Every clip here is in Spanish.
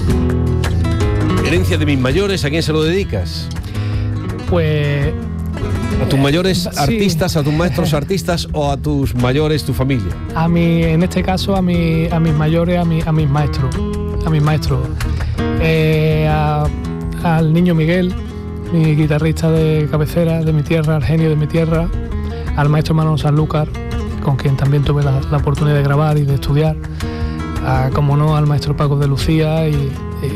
Herencia de mis mayores, ¿a quién se lo dedicas? Pues... ¿A tus mayores artistas, a tus maestros artistas o a tus mayores, tu familia? En este caso, a mis mayores, a mis maestros. Al niño Miguel, mi guitarrista de cabecera de mi tierra, al genio de mi tierra, al maestro Manolo Sanlúcar, con quien también tuve la oportunidad de grabar y de estudiar, como no, al maestro Paco de Lucía y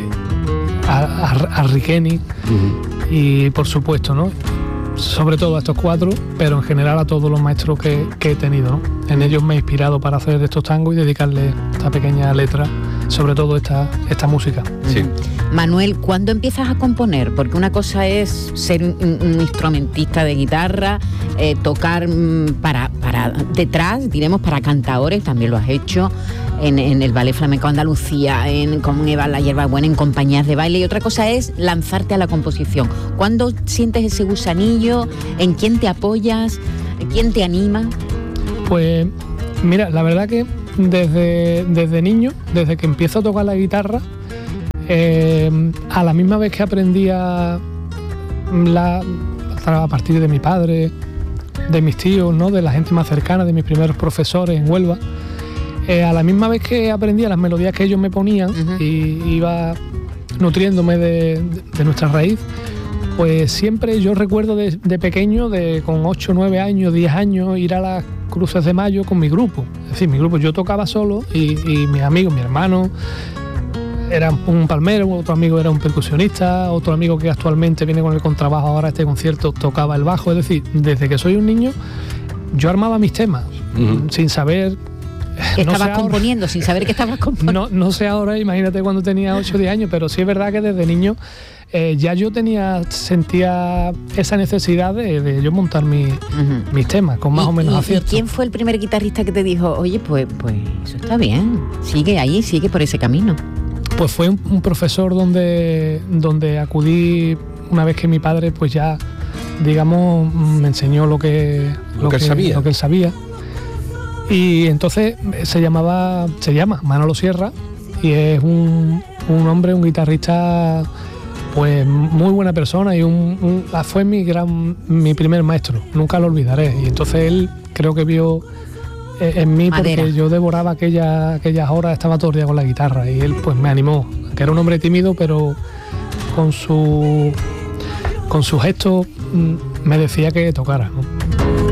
a Riqueni, y por supuesto, ¿no?, sobre todo a estos 4, pero en general a todos los maestros que he tenido, ¿no? En ellos me he inspirado para hacer estos tangos y dedicarle esta pequeña letra, sobre todo esta música. Sí. Manuel, ¿cuándo empiezas a componer? Porque una cosa es ser un instrumentista de guitarra, tocar para detrás, diremos, para cantadores, también lo has hecho en el Ballet Flamenco Andalucía, con Eva La Hierbabuena, en compañías de baile, y otra cosa es lanzarte a la composición. ¿Cuándo sientes ese gusanillo? ¿En quién te apoyas? ¿Quién te anima? Pues mira, la verdad que desde niño, desde que empiezo a tocar la guitarra, a la misma vez que aprendía a partir de mi padre, de mis tíos, ¿no?, de la gente más cercana, de mis primeros profesores en Huelva, a la misma vez que aprendía las melodías que ellos me ponían y iba nutriéndome de nuestra raíz, pues siempre yo recuerdo de pequeño, con 8, 9 años, 10 años, ir a las Cruces de Mayo con mi grupo. Es decir, mi grupo, yo tocaba solo y mis amigos, mi hermano era un palmero, otro amigo era un percusionista, otro amigo que actualmente viene con el contrabajo ahora a este concierto tocaba el bajo. Es decir, desde que soy un niño yo armaba mis temas sin saber... ¿Qué estabas componiendo? Sin saber qué estabas componiendo. No sé ahora, imagínate cuando tenía 8 o 10 años, pero sí es verdad que desde niño ya yo sentía esa necesidad de yo montar mis temas con más o menos acierto. ¿Y quién fue el primer guitarrista que te dijo, oye, pues eso está bien, sigue ahí, sigue por ese camino? Pues fue un profesor donde acudí una vez que mi padre pues ya, digamos, me enseñó lo que él sabía. Y entonces se llama Manolo Sierra y es un hombre, un guitarrista pues muy buena persona y fue mi primer maestro, nunca lo olvidaré. Y entonces él creo que vio en mí madera, porque yo devoraba aquellas horas, estaba todo el día con la guitarra y él pues me animó, que era un hombre tímido, pero con su gesto me decía que tocara, ¿no?